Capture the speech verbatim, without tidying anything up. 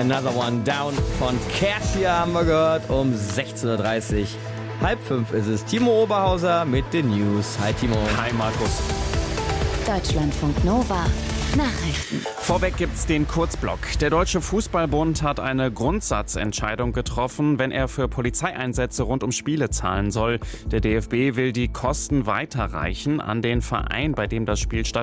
Another One Down von Cassia haben wir gehört um sechzehn Uhr dreißig. Halb fünf ist es. Timo Oberhauser mit den News. Hi Timo. Hi Markus. Deutschlandfunk Nova. Nachrichten. Vorweg gibt's den Kurzblock. Der Deutsche Fußballbund hat eine Grundsatzentscheidung getroffen, wenn er für Polizeieinsätze rund um Spiele zahlen soll. Der D F B will die Kosten weiterreichen an den Verein, bei dem das Spiel stattfindet.